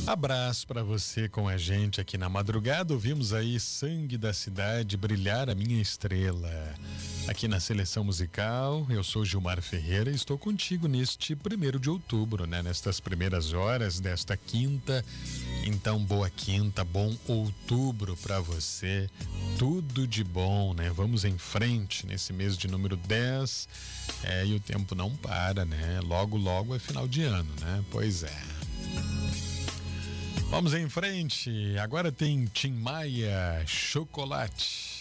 Abraço para você com a gente aqui na madrugada. Ouvimos aí Sangue da Cidade, Brilhar a Minha Estrela. Aqui na Seleção Musical, eu sou Gilmar Ferreira e estou contigo neste 1º de outubro, né? Nestas primeiras horas desta quinta. Então, boa quinta, bom outubro para você. Tudo de bom, né? Vamos em frente nesse mês de número 10. E o tempo não para, né? Logo, logo é final de ano, né? Pois é. Vamos em frente, agora tem Tim Maia, Chocolate.